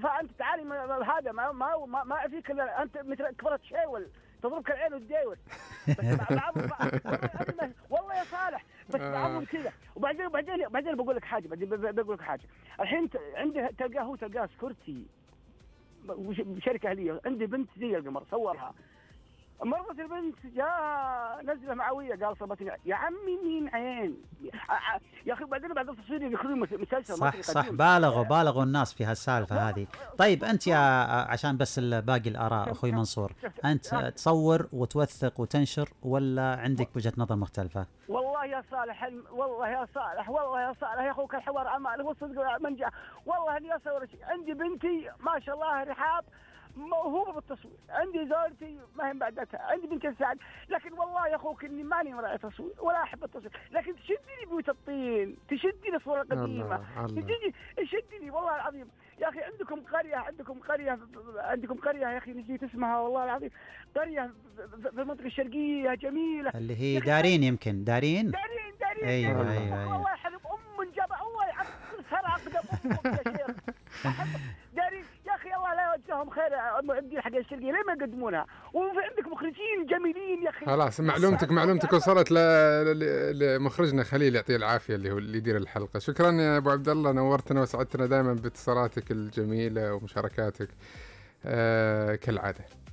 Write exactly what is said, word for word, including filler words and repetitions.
فانت تعالي هذا ما ما ما, ما فيك الا انت مثل كبرت شيول تضربك العين والديور. بس بعضهم والله يا صالح بس بعضهم كذا. وبعدين بعدين بعدين بقول لك حاجه بعدين بقول لك حاجه الحين عنده تلقاه هو تلقاه سكورتي شركه اهليه. عندي بنت زي القمر صورها مرت البنت جاء نزله معويه قال صبتني يا عمي مين عين يا اخي. بعدين بعد التصوير يدخلون مسلسل صح صح بالغوا بالغوا الناس في هالسالفه هذه. طيب انت يا عشان بس باقي الاراء اخوي منصور، انت تصور وتوثق وتنشر ولا عندك وجهه نظر مختلفه؟ والله يا صالح والله يا صالح والله يا صالح يا اخوك الحوار امان والصدق منجح. والله اني اصور شيء. عندي بنتي ما شاء الله رحاب موهوبه بالتصوير. عندي زوجتي ما هي بعدتها. عندي بنت سعد. لكن والله يا اخوك اني ماني مراعي تصوير ولا احب التصوير. لكن تشدني بيوت الطين تشدني الصوره القديمه تشدني تشدني والله العظيم. يا اخي عندكم قريه عندكم قريه عندكم قريه يا اخي نسيت اسمها والله العظيم. قريه في المنطقه الشرقيه جميله اللي هي دارين يمكن دارين دارين دارين ايوه دارين. ايوه الله يحرم ام من جبع الله يعطيك سرعه قدام امك يا شيخ. دارين يا اخي الله لا يوجههم خير المعدين حق الشرقيه ليه ما يقدمونها. وفي عندك مخرجين جميلين يا اخي. خلاص معلومتك معلومتك وصلت لمخرجنا خليل يعطيه العافيه اللي هو اللي يدير الحلقه. شكرا يا ابو عبد الله نورتنا وسعدتنا دائما باتصالاتك الجميله ومشاركاتك آه كالعاده.